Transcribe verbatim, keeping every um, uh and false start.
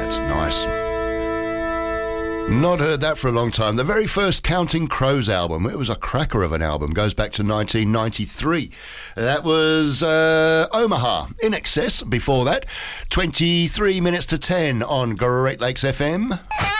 That's nice. Not heard that for a long time. The very first Counting Crows album, it was a cracker of an album, goes back to nineteen ninety-three. That was uh, Omaha. In Excess before that. twenty-three minutes to ten on Great Lakes F M.